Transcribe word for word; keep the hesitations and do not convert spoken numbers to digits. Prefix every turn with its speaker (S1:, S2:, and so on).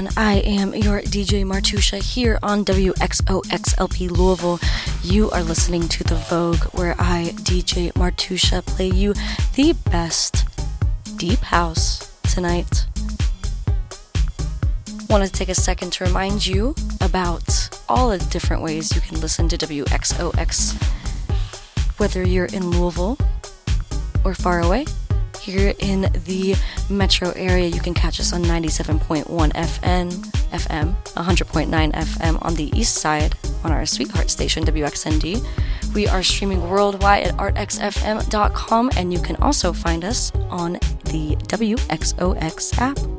S1: everyone. I am your D J Martusha here on W X O X L P Louisville. You are listening to The Vogue, where I, D J Martusha, play you the best deep house tonight. Want to take a second to remind you about all the different ways you can listen to W X O X, whether you're in Louisville or far away. Here in the metro area, you can catch us on ninety-seven point one F M, F M, one hundred point nine F M on the east side on our sweetheart station, W X N D. We are streaming worldwide at art x f m dot com, and you can also find us on the W X O X app.